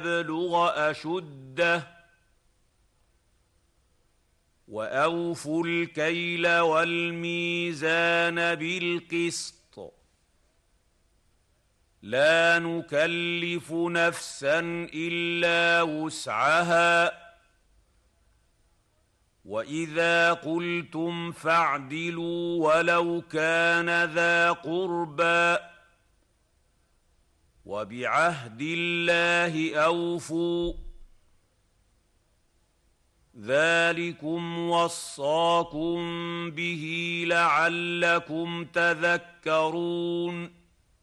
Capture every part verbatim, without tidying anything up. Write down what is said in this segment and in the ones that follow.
يبلغ أشده وأوفوا الكيل والميزان بالقسط لا نكلف نفسا إلا وسعها وإذا قلتم فاعدلوا ولو كان ذا قربى وبعهد الله أوفوا ذلكم وصاكم به لعلكم تذكرون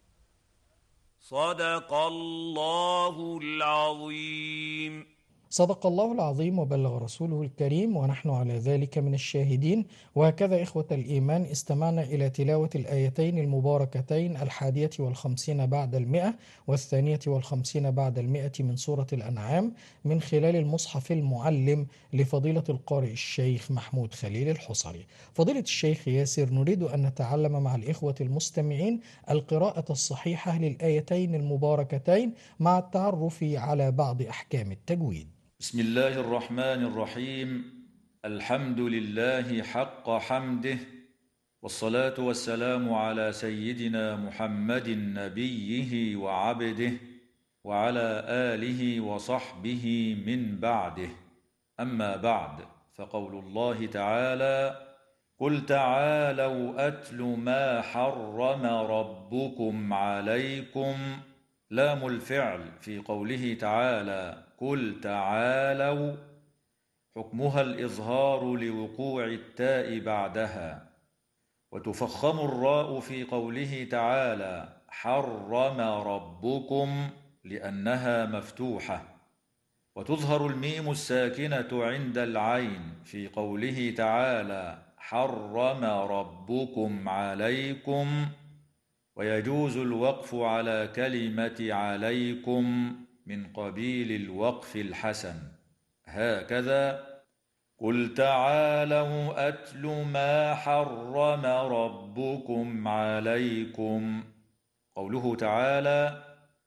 صدق الله العظيم. صدق الله العظيم وبلغ رسوله الكريم ونحن على ذلك من الشاهدين. وهكذا إخوة الإيمان استمعنا إلى تلاوة الآيتين المباركتين الحادية والخمسين بعد المئة والثانية والخمسين بعد المئة من سورة الأنعام من خلال المصحف المعلم لفضيلة القارئ الشيخ محمود خليل الحصري. فضيلة الشيخ ياسر، نريد أن نتعلم مع الإخوة المستمعين القراءة الصحيحة للآيتين المباركتين مع التعرف على بعض أحكام التجويد. بسم الله الرحمن الرحيم. الحمد لله حق حمده، والصلاة والسلام على سيدنا محمد نبيه وعبده وعلى آله وصحبه من بعده. أما بعد، فقول الله تعالى: قل تعالوا أتل ما حرم ربكم عليكم. لام الفعل في قوله تعالى قل تعالوا حكمها الإظهار لوقوع التاء بعدها، وتفخم الراء في قوله تعالى حرم ربكم لأنها مفتوحة، وتظهر الميم الساكنة عند العين في قوله تعالى حرم ربكم عليكم، ويجوز الوقف على كلمة عليكم من قبيل الوقف الحسن. هكذا: قل تعالوا أتل ما حرم ربكم عليكم. قوله تعالى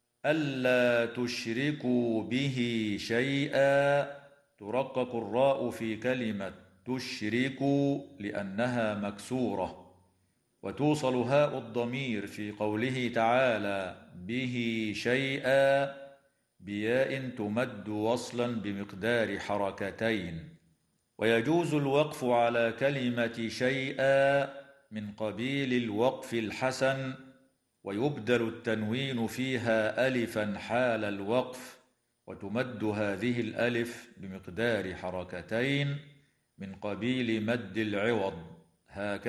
ألا تشركوا به شيئا، ترقق الراء في كلمة تشركوا لأنها مكسورة، وتوصل هاء الضمير في قوله تعالى به شيئا بياء تمد وصلا بمقدار حركتين. ويجوز الوقف على كلمة شيئا من قبيل الوقف الحسن، ويبدل التنوين فيها ألفا حال الوقف، وتمد هذه الألف بمقدار حركتين من قبيل مد العوض. هكذا